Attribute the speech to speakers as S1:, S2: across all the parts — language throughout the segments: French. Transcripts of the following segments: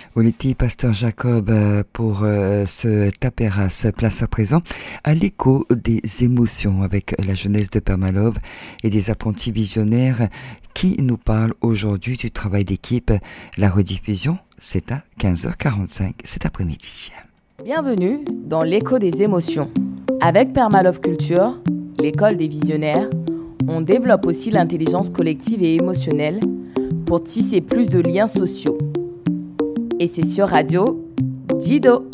S1: Oliti Pasteur Jacob pour ce Taperas, place à présent à l'écho des émotions avec la jeunesse de Père Malov et des apprentis visionnaires qui nous parlent aujourd'hui du travail d'équipe. La rediffusion, c'est à 15h45 cet après-midi.
S2: Bienvenue dans l'écho des émotions. Avec Père Malov Culture, l'école des visionnaires, on développe aussi l'intelligence collective et émotionnelle pour tisser plus de liens sociaux. Et c'est sur Radio Jido.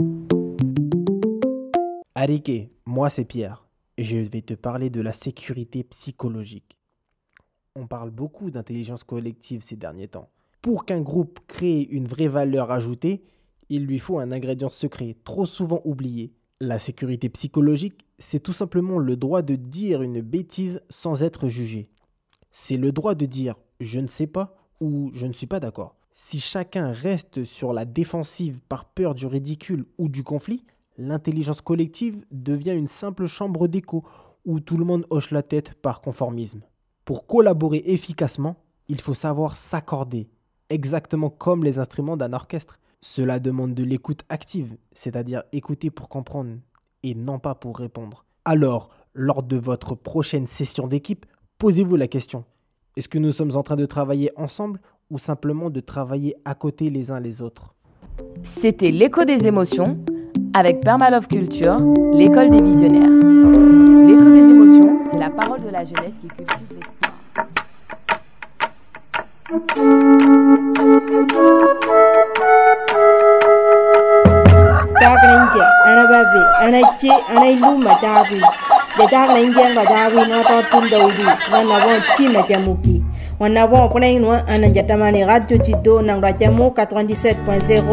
S3: Arike, moi c'est Pierre et je vais te parler de la sécurité psychologique. On parle beaucoup d'intelligence collective ces derniers temps. Pour qu'un groupe crée une vraie valeur ajoutée, il lui faut un ingrédient secret trop souvent oublié. La sécurité psychologique, c'est tout simplement le droit de dire une bêtise sans être jugé. C'est le droit de dire « je ne sais pas » ou « je ne suis pas d'accord ». Si chacun reste sur la défensive par peur du ridicule ou du conflit, l'intelligence collective devient une simple chambre d'écho où tout le monde hoche la tête par conformisme. Pour collaborer efficacement, il faut savoir s'accorder, exactement comme les instruments d'un orchestre. Cela demande de l'écoute active, c'est-à-dire écouter pour comprendre et non pas pour répondre. Alors, lors de votre prochaine session d'équipe, posez-vous la question. Est-ce que nous sommes en train de travailler ensemble ou simplement de travailler à côté les uns les autres?
S2: C'était l'écho des émotions avec Père Malov Culture, l'école des visionnaires. L'écho des émotions, c'est la parole de la jeunesse qui cultive l'espoir.
S4: Wanabon pone inwa ananjatamani Radio Jido nang rajamu 97.0